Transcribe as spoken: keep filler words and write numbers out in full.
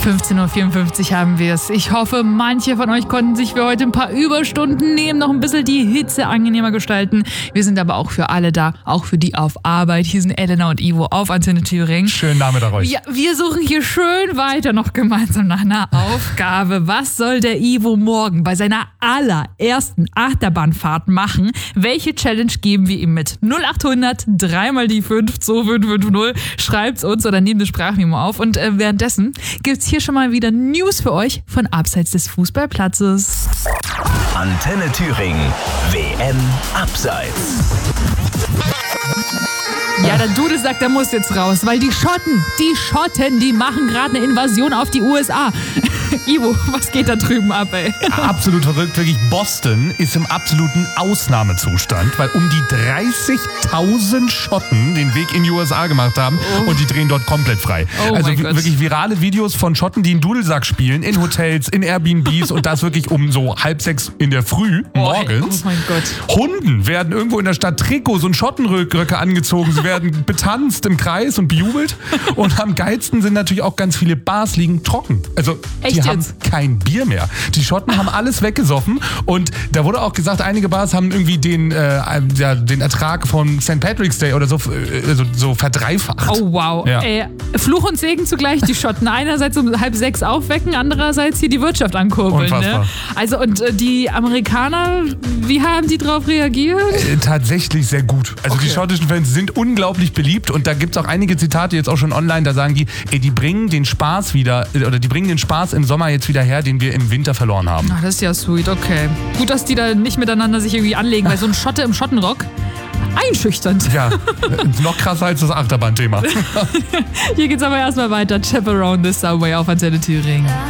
fünfzehn Uhr vierundfünfzig haben wir es. Ich hoffe, manche von euch konnten sich für heute ein paar Überstunden nehmen, noch ein bisschen die Hitze angenehmer gestalten. Wir sind aber auch für alle da, auch für die auf Arbeit. Hier sind Elena und Ivo auf Antenne Thüringen. Schönen Nachmittag euch. Ja, wir suchen hier schön weiter noch gemeinsam nach einer Aufgabe. Was soll der Ivo morgen bei seiner allerersten Achterbahnfahrt machen? Welche Challenge geben wir ihm mit? null acht hundert drei mal die fünf zwei fünf fünf null. Schreibt's uns oder nehmt eine Sprachmemo auf. Und äh, währenddessen gibt's hier schon mal wieder News für euch von abseits des Fußballplatzes. Antenne Thüringen, W M Abseits. Ja, der Dude sagt, der muss jetzt raus, weil die Schotten, die Schotten, die machen gerade eine Invasion auf die U S A. Ivo, was geht da drüben ab, ey? Ja, absolut verrückt, wirklich. Boston ist im absoluten Ausnahmezustand, weil um die dreißigtausend Schotten den Weg in die U S A gemacht haben Oh. und die drehen dort komplett frei. Oh also mein w- Gott. wirklich virale Videos von Schotten, die einen Dudelsack spielen, in Hotels, in Airbnbs und das wirklich um so halb sechs in der Früh, morgens. Oh mein Gott. Hunden werden irgendwo in der Stadt Trikots und Schottenröcke angezogen. Sie werden betanzt im Kreis und bejubelt. Und am geilsten sind natürlich auch ganz viele Bars liegen trocken. Also Echt die haben jetzt? kein Bier mehr. Die Schotten haben alles weggesoffen. Und da wurde auch gesagt, einige Bars haben irgendwie den, äh, ja, den Ertrag von Sankt Patrick's Day oder so, äh, so, so verdreifacht. Oh wow. Ja. Ey, Fluch und Segen zugleich, die Schotten. Einerseits um halb sechs aufwecken, andererseits hier die Wirtschaft ankurbeln. Unfassbar. Ne? Also und äh, die Amerikaner, wie haben die drauf reagiert? Äh, Tatsächlich sehr gut. Also Okay. die schottischen Fans sind unglaublich beliebt und da gibt es auch einige Zitate jetzt auch schon online, da sagen die, ey, die bringen den Spaß wieder, äh, oder die bringen den Spaß im Sommer jetzt wieder her, den wir im Winter verloren haben. Ach, das ist ja sweet, okay. Gut, dass die da nicht miteinander sich irgendwie anlegen, weil so ein Schotte im Schottenrock, einschüchternd. Ja, äh, noch krasser als das Achterbahnthema. Hier geht's aber erstmal weiter. Chaperone the Subway auf Antenne Thüringen.